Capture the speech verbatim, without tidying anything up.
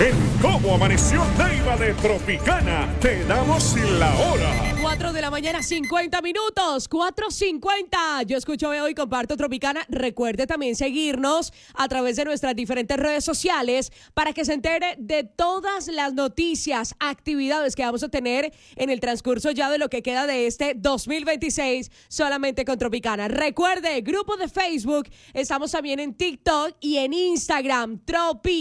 En Cómo Amaneció Neiva de Tropicana, te damos la hora. cuatro de la mañana, cincuenta minutos, cuatro cincuenta. Yo escucho, veo y comparto Tropicana. Recuerde también seguirnos a través de nuestras diferentes redes sociales para que se entere de todas las noticias, actividades que vamos a tener en el transcurso ya de lo que queda de este dos mil veintiséis solamente con Tropicana. Recuerde, grupo de Facebook, estamos también en TikTok y en Instagram, Tropi.